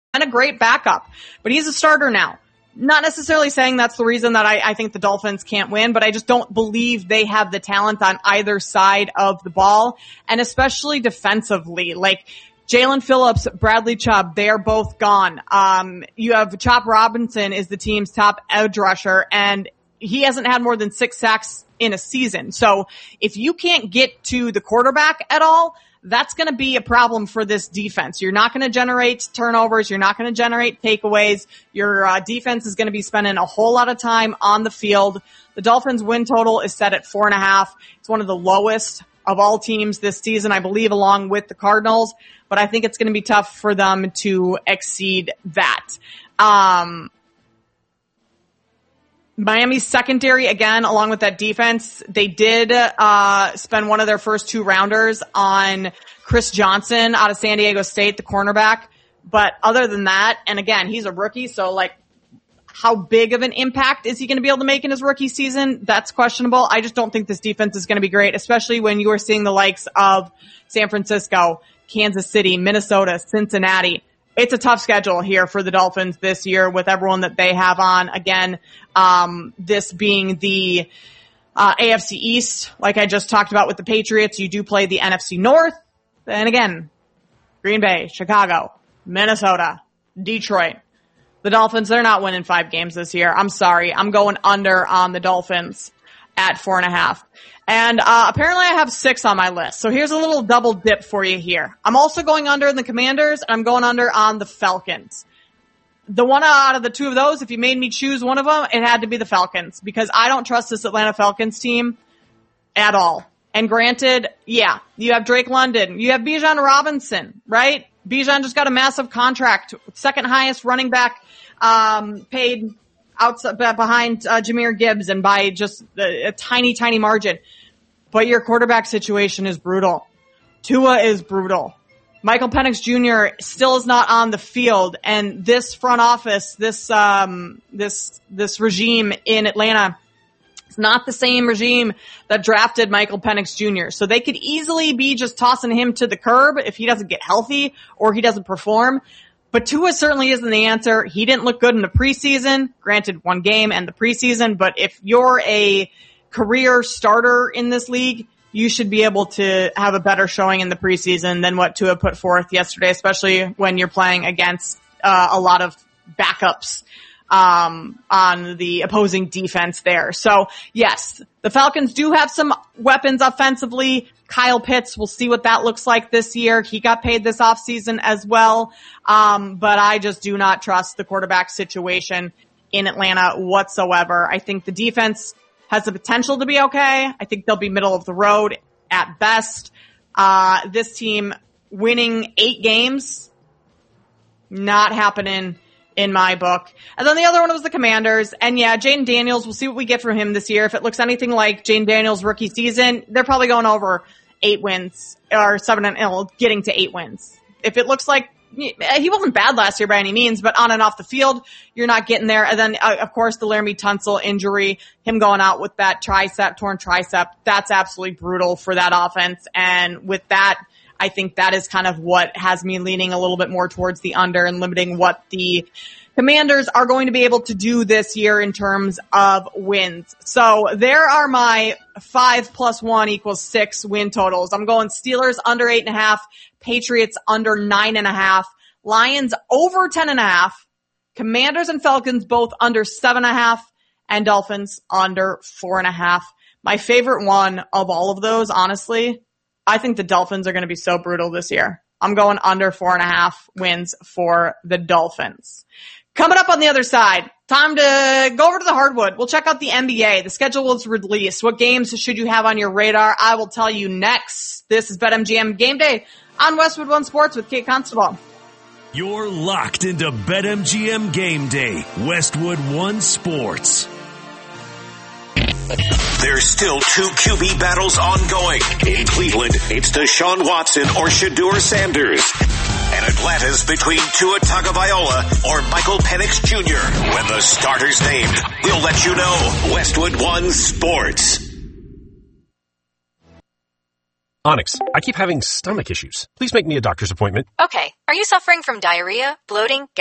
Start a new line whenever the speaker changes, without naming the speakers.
a great backup, but he's a starter now. Not necessarily saying that's the reason that I think the Dolphins can't win, but I just don't believe they have the talent on either side of the ball, and especially defensively. Like, Jalen Phillips, Bradley Chubb, they are both gone. You have Chop Robinson is the team's top edge rusher, and he hasn't had more than 6 sacks in a season. So if you can't get to the quarterback at all, that's going to be a problem for this defense. You're not going to generate turnovers. You're not going to generate takeaways. Your defense is going to be spending a whole lot of time on the field. The Dolphins win total is set at 4.5. It's one of the lowest of all teams this season, I believe, along with the Cardinals, but I think it's going to be tough for them to exceed that. Miami's secondary, again, along with that defense, they did spend one of their first 2 rounders on Chris Johnson out of San Diego State, the cornerback. But other than that, and again, he's a rookie, so like, how big of an impact is he going to be able to make in his rookie season? That's questionable. I just don't think this defense is going to be great, especially when you are seeing the likes of San Francisco, Kansas City, Minnesota, Cincinnati. It's a tough schedule here for the Dolphins this year with everyone that they have on. Again, this being the AFC East, like I just talked about with the Patriots, you do play the NFC North. And again, Green Bay, Chicago, Minnesota, Detroit. The Dolphins, they're not winning 5 games this year. I'm sorry. I'm going under on the Dolphins at 4.5. And apparently I have 6 on my list. So here's a little double dip for you here. I'm also going under in the Commanders, and I'm going under on the Falcons. The one out of the 2 of those, if you made me choose one of them, it had to be the Falcons, because I don't trust this Atlanta Falcons team at all. And granted, yeah, you have Drake London. You have Bijan Robinson, right? Bijan just got a massive contract, second highest running back paid outside behind Jahmyr Gibbs, and by just a tiny, tiny margin. But your quarterback situation is brutal. Tua is brutal. Michael Penix Jr. still is not on the field, and this front office, this regime in Atlanta, it's not the same regime that drafted Michael Penix Jr. So they could easily be just tossing him to the curb if he doesn't get healthy or he doesn't perform. But Tua certainly isn't the answer. He didn't look good in the preseason. Granted, 1 game and the preseason, but if you're a career starter in this league, you should be able to have a better showing in the preseason than what Tua put forth yesterday, especially when you're playing against a lot of backups on the opposing defense there. So yes, the Falcons do have some weapons offensively. Kyle Pitts, we'll see what that looks like this year. He got paid this offseason as well. But I just do not trust the quarterback situation in Atlanta whatsoever. I think the defense has the potential to be okay. I think they'll be middle of the road at best. This team winning 8 games, not happening in my book. And then the other one was the Commanders. And yeah, Jayden Daniels, we'll see what we get from him this year. If it looks anything like Jayden Daniels' rookie season, they're probably going over 8 wins or 7 and getting to 8 wins. If it looks like he wasn't bad last year by any means, but on and off the field, you're not getting there. And then, of course, the Laramie Tunsil injury, him going out with that torn tricep, that's absolutely brutal for that offense. And with that, I think that is kind of what has me leaning a little bit more towards the under and limiting what the Commanders are going to be able to do this year in terms of wins. So there are my 5 + 1 = 6 win totals. I'm going Steelers under 8.5, Patriots under 9.5, Lions over 10.5, Commanders and Falcons both under 7.5, and Dolphins under 4.5. My favorite one of all of those, honestly, I think the Dolphins are going to be so brutal this year. I'm going under 4.5 wins for the Dolphins. Coming up on the other side, time to go over to the hardwood. We'll check out the NBA. The schedule was released. What games should you have on your radar? I will tell you next. This is BetMGM Game Day on Westwood One Sports with Kate Constable.
You're locked into BetMGM Game Day, Westwood One Sports.
There's still 2 QB battles ongoing. In Cleveland, it's Deshaun Watson or Shedeur Sanders. And Atlanta's between Tua Tagovailoa or Michael Penix Jr. When the starter's named, we'll let you know. Westwood One Sports.
Onyx, I keep having stomach issues. Please make me a doctor's appointment.
Okay. Are you suffering from diarrhea, bloating,